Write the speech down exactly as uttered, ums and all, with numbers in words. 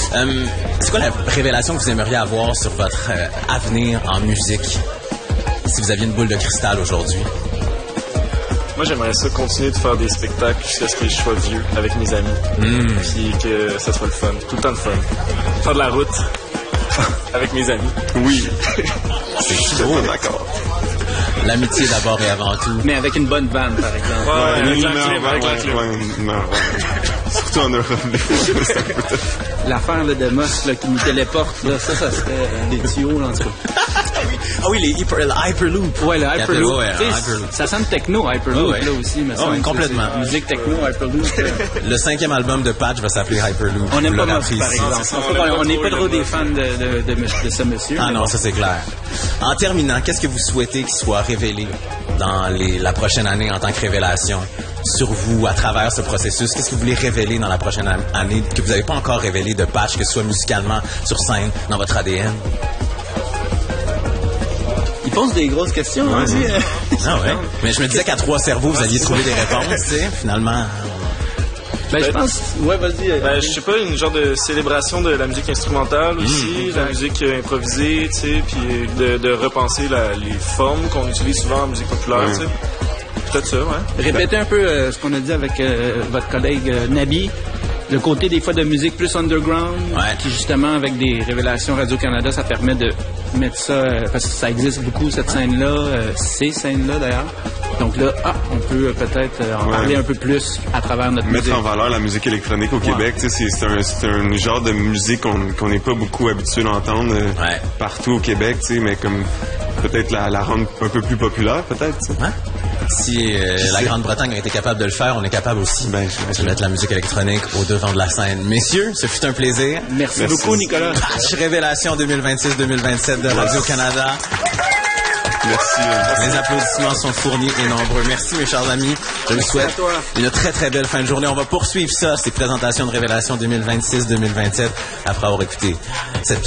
Euh, c'est quoi la révélation que vous aimeriez avoir sur votre euh, avenir en musique? Si vous aviez une boule de cristal aujourd'hui. Moi, j'aimerais ça continuer de faire des spectacles jusqu'à ce que je sois vieux avec mes amis. Mm. Puis que ça soit le fun. Tout le temps le fun. Faire de la route avec mes amis. Oui. C'est chaud. D'accord. L'amitié d'abord et avant tout. Mais avec une bonne vanne, par exemple. Ouais, Ouais, avec la non, clim, ouais, avec la ouais, clim. ouais, non, ouais. Surtout en Europe, des fois, c'est un peu tough. L'affaire là, de Moss là, qui nous téléporte, là, ça, ça serait euh, des tuyaux, là, en tout cas. Ah oui, les hyper, le Hyperloop. Ouais, le Hyperloop. Ouais, Tu sais, Hyperloop. ça sonne techno, Hyperloop, Ouais, ouais. là aussi. Mais Ouais, ouais, complètement. Musique techno, Hyperloop. euh, Le cinquième album de Patch va s'appeler Hyperloop. On n'aime Vous pas l'aurez Moss, par apprécié. exemple. ça, On on n'est l'aime pas, pas on n'est trop, pas trop le des Moss. fans de, de, de, de, de ce monsieur. Ah mais non, bon. ça c'est clair. En terminant, qu'est-ce que vous souhaitez qu'il soit révélé dans les, la prochaine année en tant que révélation sur vous à travers ce processus? Qu'est-ce que vous voulez révéler dans la prochaine an- année que vous n'avez pas encore révélé de Patch, que ce soit musicalement, sur scène, dans votre A D N? Il pose des grosses questions, hein, lui. euh. Ah ouais. Mais je me disais qu'à trois cerveaux, vous alliez trouver des réponses, tu sais. Finalement, Ben, je pense... Ouais, vas-y. euh, Ben, je sais pas, une genre de célébration de la musique instrumentale aussi, de la musique euh, improvisée, tu sais, puis de, de repenser la, les formes qu'on utilise souvent en musique populaire, Ouais. tu sais. Peut-être ça, ouais. Répétez un peu euh, ce qu'on a dit avec euh, votre collègue euh, Nabi. Le côté des fois de musique plus underground, Ouais. qui justement avec des révélations Radio-Canada, ça permet de mettre ça, euh, parce que ça existe beaucoup cette scène-là, euh, ces scènes-là d'ailleurs. Donc là, ah, on peut euh, peut-être euh, en Ouais. parler un peu plus à travers notre Mettre musique. en valeur la musique électronique au Québec, tu sais, c'est, c'est, un, c'est un genre de musique qu'on qu'on n'est pas beaucoup habitué d'entendre euh, Ouais. partout au Québec, tu sais, mais comme peut-être la, la rendre un peu plus populaire, peut-être. tu sais. hein? Si euh, la Grande-Bretagne a été capable de le faire, on est capable aussi Ben, de j'imagine. mettre la musique électronique au devant de la scène. Messieurs, ce fut un plaisir. Merci, Merci. beaucoup, Nicolas. Patch Révélation deux mille vingt-six deux mille vingt-sept de Radio-Canada. Merci. euh, Les applaudissements sont fournis et nombreux. Merci, mes chers amis. Je vous souhaite à toi. une très, très belle fin de journée. On va poursuivre ça, ces présentations de Révélation deux mille vingt-six deux mille vingt-sept, après avoir écouté cette pièce.